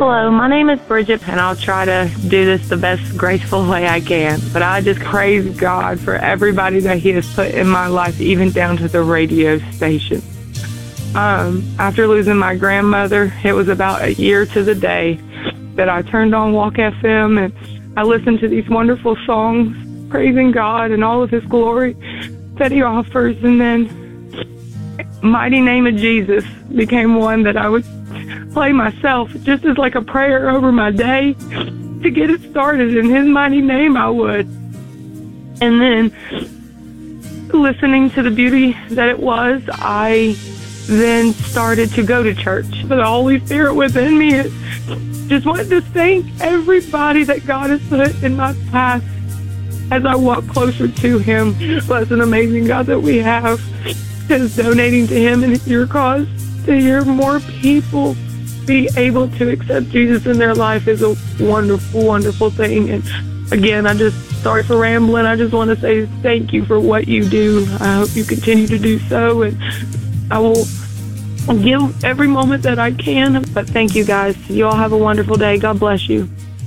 Hello, my name is Bridget, and I'll try to do this the best graceful way I can. But I just praise God for everybody that He has put in my life, even down to the radio station. After losing my grandmother, it was about a year to the day that I turned on Walk FM, and I listened to these wonderful songs, praising God and all of His glory that He offers. And then Mighty Name of Jesus became one that I would play myself, just as like a prayer over my day to get it started. In His mighty name I would. And then listening to the beauty that it was, I then started to go to church. But the Holy Spirit within me just wanted to thank everybody that God has put in my path as I walk closer to Him. What an amazing God that we have, is donating to Him and your cause. To hear more people be able to accept Jesus in their life is a wonderful, wonderful thing. And again, sorry for rambling. I just want to say thank you for what you do. I hope you continue to do so, and I will give every moment that I can. But thank you, guys. You all have a wonderful day. God bless you.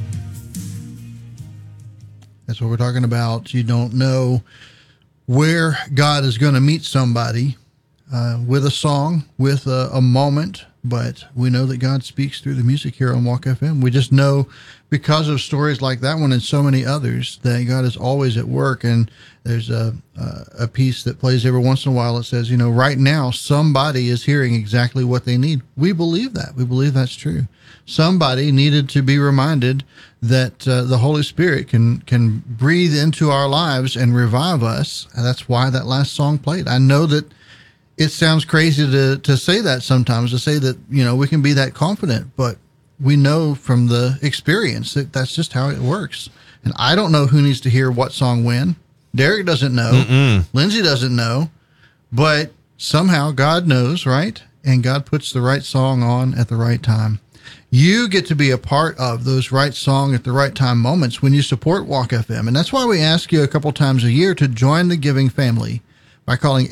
That's what we're talking about. You don't know where God is going to meet somebody with a song, with a moment, but we know that God speaks through the music here on Walk FM. We just know, because of stories like that one and so many others, that God is always at work. And there's a piece that plays every once in a while that says, right now somebody is hearing exactly what they need. We believe that. We believe that's true. Somebody needed to be reminded that the Holy Spirit can breathe into our lives and revive us. And that's why that last song played. I know that it sounds crazy to say that sometimes, to say that, we can be that confident, but we know from the experience that that's just how it works. And I don't know who needs to hear what song when. Derek doesn't know. Mm-mm. Lindsay doesn't know, but somehow God knows, right? And God puts the right song on at the right time. You get to be a part of those right song at the right time moments when you support Walk FM. And that's why we ask you a couple times a year to join the giving family by calling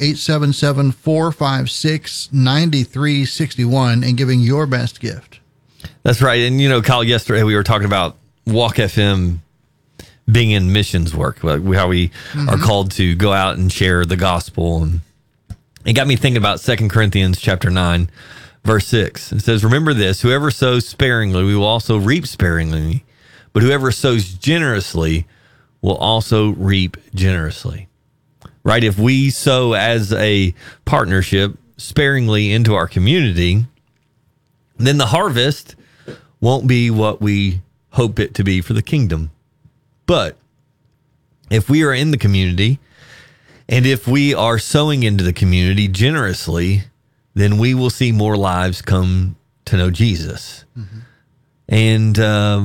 877-456-9361 and giving your best gift. That's right. And, Kyle, yesterday we were talking about Walk FM being in missions work, how we are called to go out and share the gospel. And it got me thinking about 2 Corinthians chapter 9, verse 6. It says, "Remember this, whoever sows sparingly, we will also reap sparingly. But whoever sows generously will also reap generously." Right? If we sow as a partnership sparingly into our community, then the harvest won't be what we hope it to be for the kingdom. But if we are in the community, and if we are sowing into the community generously, then we will see more lives come to know Jesus. Mm-hmm. And,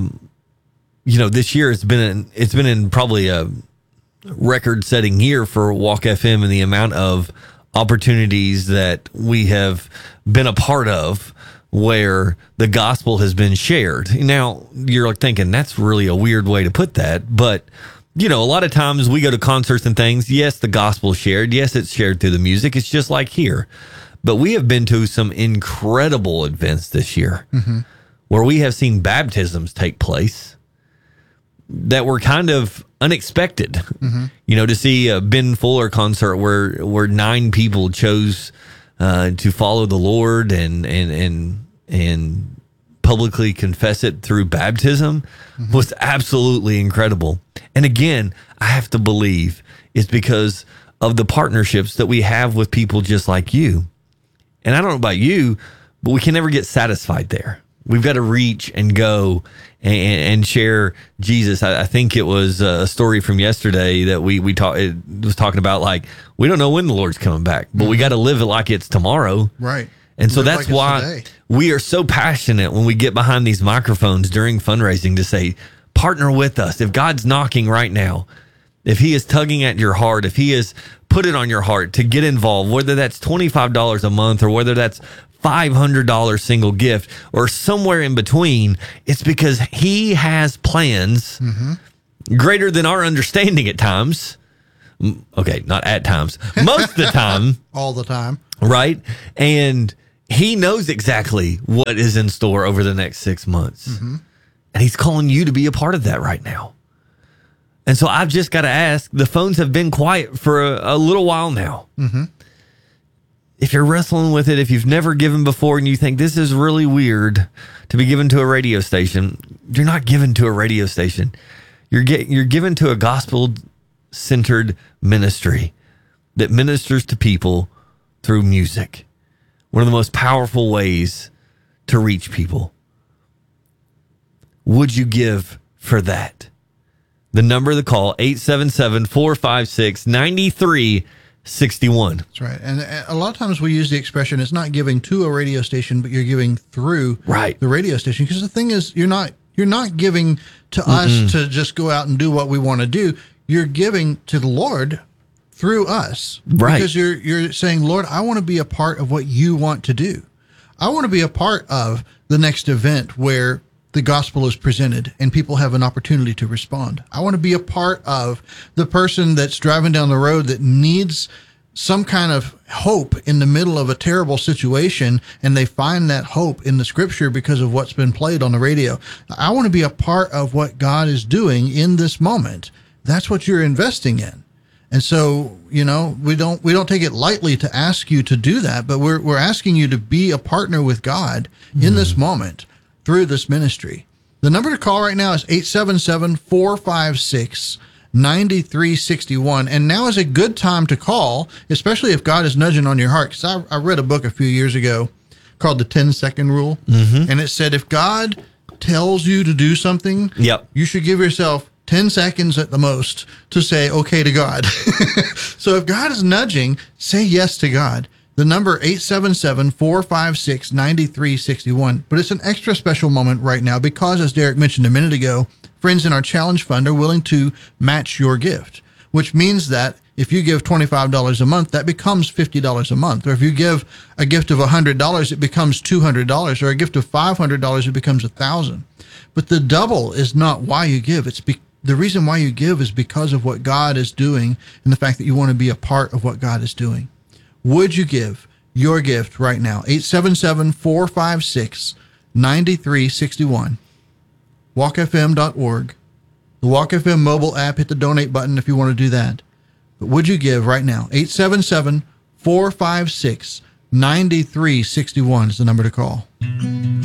this year it's been in probably a record-setting year for Walk FM and the amount of opportunities that we have been a part of where the gospel has been shared. Now, you're thinking that's really a weird way to put that, but a lot of times we go to concerts and things. Yes, the gospel is shared. Yes, it's shared through the music. It's just like here. But we have been to some incredible events this year where we have seen baptisms take place that were kind of unexpected. To see a Ben Fuller concert where 9 people chose to follow the Lord and publicly confess it through baptism was absolutely incredible. And again, I have to believe it's because of the partnerships that we have with people just like you. And I don't know about you, but we can never get satisfied there. We've got to reach and go and share Jesus. I think it was a story from yesterday that we was talking about, we don't know when the Lord's coming back, but we got to live it like it's tomorrow. Right. And so that's why we are so passionate when we get behind these microphones during fundraising to say, partner with us. If God's knocking right now, if He is tugging at your heart, if He has put it on your heart to get involved, whether that's $25 a month or whether that's $500 single gift or somewhere in between, it's because He has plans greater than our understanding at times. Okay, not at times. Most of the time. All the time. Right? And He knows exactly what is in store over the next 6 months. Mm-hmm. And he's calling you to be a part of that right now. And so I've just got to ask, the phones have been quiet for a little while now. Mm-hmm. If you're wrestling with it, if you've never given before and you think this is really weird to be given to a radio station, you're not given to a radio station. You're given to a gospel-centered ministry that ministers to people through music. One of the most powerful ways to reach people. Would you give for that? The number to call, 877-456-9361. That's right. And a lot of times we use the expression, it's not giving to a radio station, but you're giving through the radio station. Because the thing is, you're not giving to us to just go out and do what we want to do. You're giving to the Lord through us. Right. Because you're saying, Lord, I want to be a part of what you want to do. I want to be a part of the next event where the gospel is presented and people have an opportunity to respond. I want to be a part of the person that's driving down the road that needs some kind of hope in the middle of a terrible situation, and they find that hope in the scripture because of what's been played on the radio. I want to be a part of what God is doing in this moment. That's what you're investing in. And so, we don't take it lightly to ask you to do that, but we're asking you to be a partner with God in this moment through this ministry. The number to call right now is 877-456-9361. And now is a good time to call, especially if God is nudging on your heart. Because I read a book a few years ago called The 10-Second Rule. Mm-hmm. And it said, if God tells you to do something, you should give yourself 10 seconds at the most to say okay to God. So if God is nudging, say yes to God. The number 877-456-9361. But it's an extra special moment right now because, as Derek mentioned a minute ago, friends in our challenge fund are willing to match your gift, which means that if you give $25 a month, that becomes $50 a month. Or if you give a gift of $100, it becomes $200. Or a gift of $500, it becomes $1,000. But the double is not why you give. The reason why you give is because of what God is doing and the fact that you want to be a part of what God is doing. Would you give your gift right now? 877-456-9361. walkfm.org. The Walk FM mobile app, hit the donate button if you want to do that. But would you give right now? 877-456-9361 is the number to call.